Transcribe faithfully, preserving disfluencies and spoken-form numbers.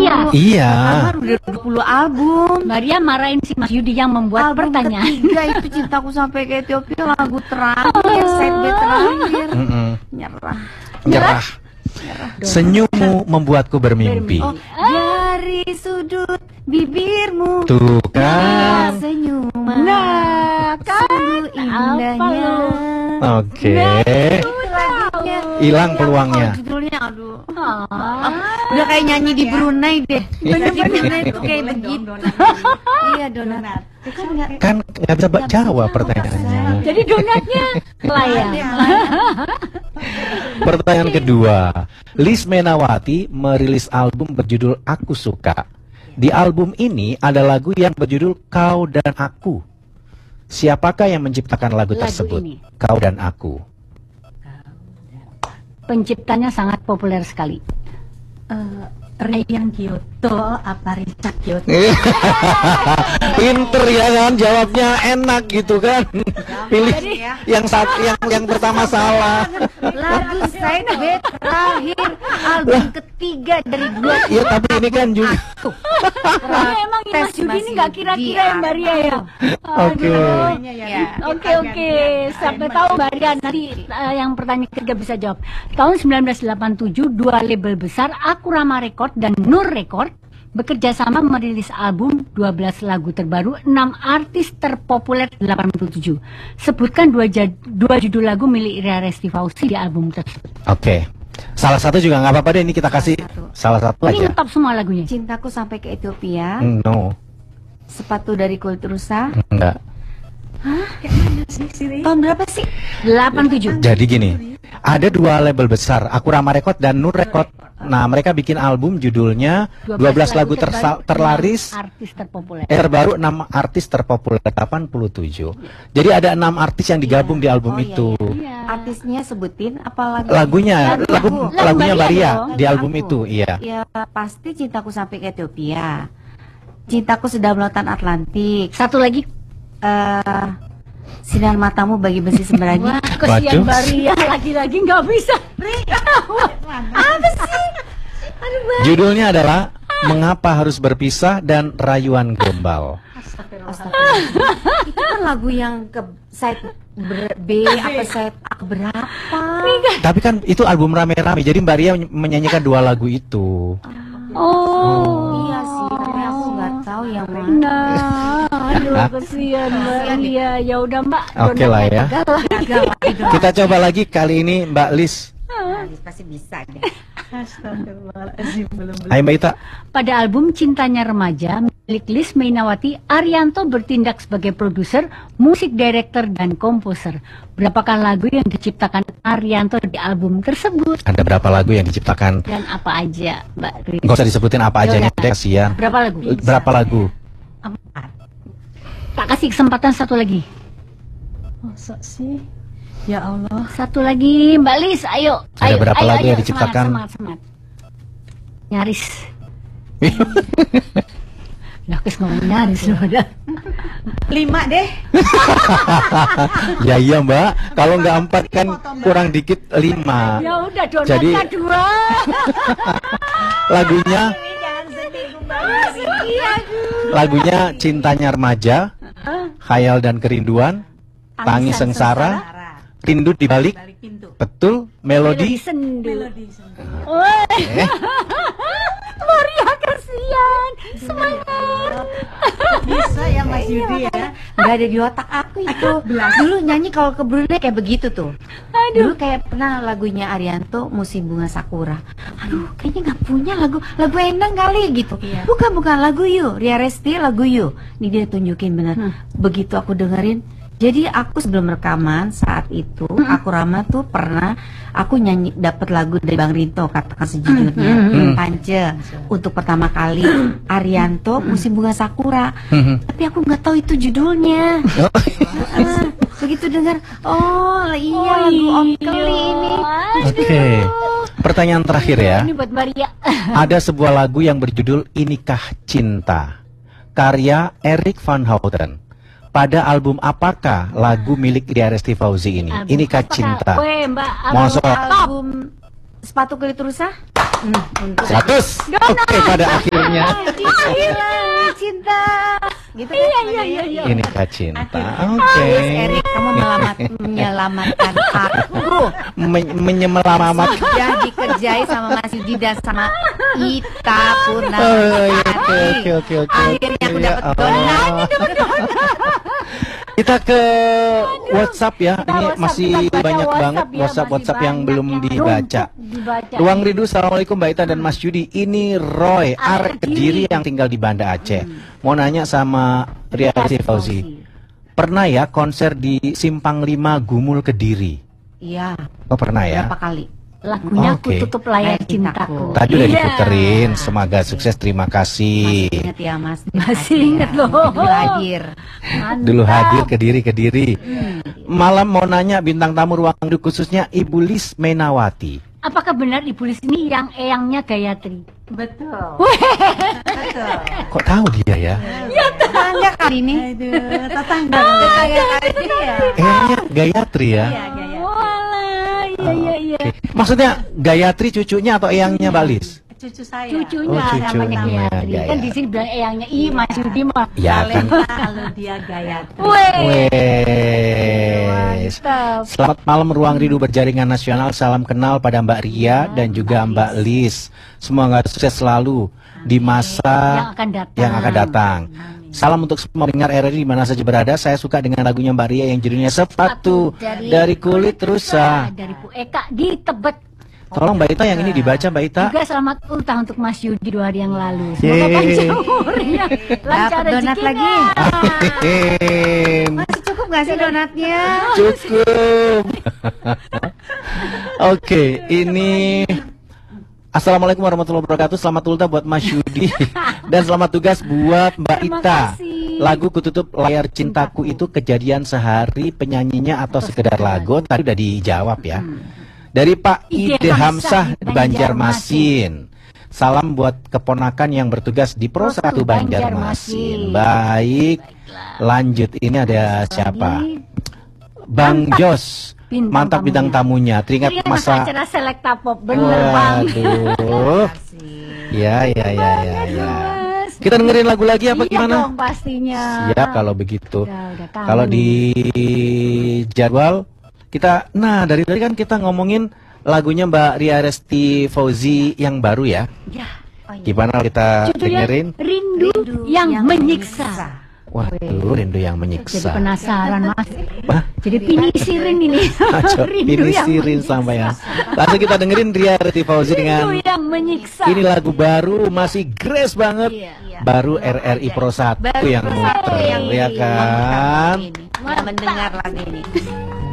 Maria. Iya. Udah dua puluh album. Maria marahin si Mas Yudi yang membuat Album pertanyaan. ketiga itu Cintaku Sampai ke Ethiopia, lagu terakhir, side B terakhir. Mm -mm. Nyerah. Nyerah. Senyummu membuatku bermimpi. Oh, dari sudut bibirmu Tuh kan. senyuman. Nah, kan Sungguh indahnya. Oke. Itu lagunya. Hilang peluangnya. Oh, judulnya aduh. Ah. Udah kayak nyanyi di Brunei deh. Bener-bener. Di Brunei tuh kayak begitu. Iya, donat. Kan nggak Kan nggak bisa baca Jawa pertanyaannya. Jadi donatnya layak. Pertanyaan kedua, Liz Menawati merilis album berjudul Aku Suka. Di album ini ada lagu yang berjudul Kau dan Aku. Siapakah yang menciptakan lagu, Lagu tersebut? ini. Kau dan Aku. Penciptanya sangat populer sekali. Eh, Ryan Kyoto apa Richard Kyoto? Pinter ya kan, jawabnya enak gitu kan. Pilih yang satu, yang yang pertama salah. lagu side B terakhir album ketiga dari dua. Ya tapi ini kan juga. Ya, emang ini Mas Yudi ini nggak kira-kira ya Mbak Ria ya. Oke. Aduh. Ya. Oke oke, sampai tahu Mbak Ria nanti uh, yang pertanyaan ketiga bisa jawab. Tahun seribu sembilan ratus delapan puluh tujuh dua label besar Akurama Record dan Nur Record bekerja sama merilis album dua belas lagu terbaru enam artis terpopuler delapan puluh tujuh. Sebutkan dua, jad, dua judul lagu milik Ria Resti Fauzi di album tersebut. Oke. Salah satu juga nggak apa-apa deh, ini kita kasih salah satu Ini aja. ngetop semua lagunya. Cintaku Sampai ke Ethiopia, No. Sepatu dari Kulit Rusa. Enggak. Tahun berapa sih? delapan puluh tujuh. Jadi gini, ada dua label besar, Akurama Record dan Nur Record. Nah, mereka bikin album judulnya dua belas lagu tersa- terlaris, artis terpopuler. eh, terbaru enam artis terpopuler delapan puluh tujuh. Jadi ada enam artis yang digabung di album Oh, iya, itu. Iya. Artisnya sebutin apa lagu? Lagunya, Lagu lagu, aku. lagunya Lagu Maria Maria dong. di album Aku. itu, iya. Ya pasti Cintaku Sampai ke Ethiopia, Cintaku Sedang Lautan Atlantik, Satu lagi. eh Sinar Matamu Bagi Besi Sembrani. Wah, kesian Waduh. Mbak Ria lagi-lagi nggak bisa. Apa sih? Aduh, Mbak. Judulnya adalah Mengapa Harus Berpisah dan Rayuan Gombal. Astagfirullah. Itu kan lagu yang ke side ber- B apa side A berapa? Tapi kan itu album rame-rame, jadi Mbak Ria menyanyikan dua lagu itu. Oh. Iya sih, tapi aku nggak tahu yang mana. Nah, aduh kesian Mbak Ria. Ya udah Mbak. Oke lah ya. Gagal lah itu. Kita coba lagi kali ini Mbak Liz. Pasti bisa deh. Astagfirullahaladzim, belum belum. Ayo Mbak Ita. Pada album Cintanya Remaja milik Liz Mainawati, Arianto bertindak sebagai produser, musik director dan komposer. Berapakah lagu yang diciptakan Arianto di album tersebut? Ada berapa lagu yang diciptakan? Dan apa aja, Mbak Ria? Nggak usah disebutin apa aja, Yaudah. deh, kasihan. Berapa lagu? Berapa lagu? Empat. Tak kasih kesempatan satu lagi. Masa sih? Ya Allah. Satu lagi, Mbak Liz, ayo. Ada ayo, berapa ayo, lagu ayo. yang diciptakan? Semangat, semangat, semangat. Nyaris. Lah, kes ngomong nyaris loh, udah. Lima deh. Ya iya Mbak, kalau nggak empat kan kurang dikit lima. Ya udah, donatnya Jadi dua. lagunya Jangan sedih, kembali. lagunya Cintanya Remaja, Khayal dan Kerinduan, Tangis Sengsara, Rindu di Balik, Balik pintu. betul, Melodi Melodi. sendu. Melodi sendu. Woi. Eh, Maria kasihan. Semangat. Bisa ya Mas Yudi ya. Nggak ada di otak aku itu. Dulu nyanyi kalau ke Brunei kayak begitu tuh. Dulu kayak pernah lagunya Arianto Musim Bunga Sakura. Aduh, kayaknya nggak punya lagu lagu Endang kali gitu. Iya. Bukan bukan lagu You, Ria Resti lagu You. Nih dia tunjukin bener. Begitu aku dengerin. Jadi aku sebelum rekaman saat itu aku Rama tuh pernah aku nyanyi dapat lagu dari Bang Rinto Katakan Sejujurnya Pance untuk pertama kali Arianto Musim Bunga Sakura. Tapi aku nggak tahu itu judulnya. Ah, begitu dengar, oh iya lagu Om Keli ini. Oke, pertanyaan terakhir ya. Ini buat Maria. Ada sebuah lagu yang berjudul Inikah Cinta, karya Erik Van Houten. Pada album apakah lagu milik Ria Resti Fauzi ini? Album Inikah apakah? Cinta. Weh, Mbak. Mosok. Album Album Sepatu Kulit Rusa. Hmm, untuk seratus. Oke, pada akhirnya lagunya. Gila, cinta. Gitu kan? Iya, iya, iya, iya. Ini Kak Cinta. Aduh. Oke. Yes, Erik, kamu melamat, menyelamatkan aku. Men- menyemelamat. Sudah dikerjai sama Mas Yudi dan sama Ita Purnama. Oh, iya, oke, oke, oke, oke. Akhirnya aku Iya, dapat oh. donat. Kita ke WhatsApp ya. Kita Ini WhatsApp, masih kita baca banyak WhatsApp banget ya, WhatsApp masih WhatsApp yang banyak belum yang dibaca. numpuk dibaca. Ruang Rindu, Assalamualaikum Mbak Ita dan Mas Yudi. Ini Roy, arek Kediri yang tinggal di Banda Aceh. Mau nanya sama Ria Kasih Fauzi. Pernah ya konser di Simpang lima Gumul Kediri? Iya, Oh pernah ya? berapa kali? Lagunya Oke. Ku Tutup Layar Layar Cintaku. Cintaku. Tadi udah Iya. diputerin. Semoga sukses. Terima kasih. Masih ingat ya Mas? Masih ingat loh. Dulu hadir. Mantap. Dulu hadir Kediri Kediri. Malam mau nanya bintang tamu Ruang Rindu khususnya Ibu Lis Menawati. Apakah benar Ibu Lis ini yang eyangnya Gayatri? Betul. Betul. Kok tahu dia ya? Tetangga kali ini. Aduh, tetangga. Tetangga kali ini ya. Kayaknya Gayatri ya. Iya, Gaya. Walah, iya iya iya. Oke. Maksudnya Gayatri cucunya atau eyangnya Mbak Lis? Cucu saya. Cucunya Oh, namanya cucunya, Gayatri. Kan Gayatri. di sini bilang eyangnya I Mas Yudi mah. Ya kan. Kalau dia Gayatri. Wes. Mantap. Selamat malam Ruang Rindu berjaringan nasional. Salam kenal pada Mbak Ria dan juga Mbak Lis. Semoga sukses selalu di masa Yang akan datang. yang akan datang. Salam untuk semua pendengar R R I di mana saja berada. Saya suka dengan lagunya Mbak Ria yang judulnya Sepatu dari Kulit Rusa. Dari Bu Eka di Tebet. Tolong Mbak Ita yang ini dibaca Mbak Ita. Juga selamat ultah untuk Mas Yudi dua hari yang lalu. Yeay. Semoga panjang umurnya, lancar Dapat donat rezekinya. lagi. Hehehe. Masih cukup nggak sih donatnya? Cukup. Oke, ini Assalamualaikum warahmatullahi wabarakatuh. Selamat ultah buat Mas Yudi dan selamat tugas buat Mbak Terima Ita. kasih. Lagu Kututup Layar Cintaku itu kejadian sehari, penyanyinya atau sekedar lagu? Tadi udah dijawab ya. Dari Pak Ide Ide Hamzah Hamzah di Banjarmasin. Salam buat keponakan yang bertugas di Pro satu Banjarmasin. Banjarmasin. Baik. Lanjut, ini ada siapa? Bang Jos. Bintang Mantap bintang tamunya. Teringat Teringat masa acara Selekta Pop, bener Bang. Waduh. Ya, ya, ya, ya, ya. Kita dengerin lagu lagi apa Iya gimana? dong pastinya. Siap kalau begitu. Udah, udah tahu. Kalau di jadwal kita, nah dari tadi kan kita ngomongin lagunya Mbak Ria Resti Fauzi yang baru ya. Ya. Gimana kita Judulnya dengerin? Rindu, yang, menyiksa. Waduh, rindu yang Jadi menyiksa. penasaran Mas. Hah? Jadi pinisirin ini. Aco, Rindu ini yang sirin menyiksa. sampai ya. Langsung kita dengerin Ria Resti Fauzi dengan Rindu yang menyiksa. ini lagu baru, masih grace banget. Iya. Baru R R I Pro satu Baru yang Pro muter, satu yang ya kan? ini. Yang mendengar lagu ini.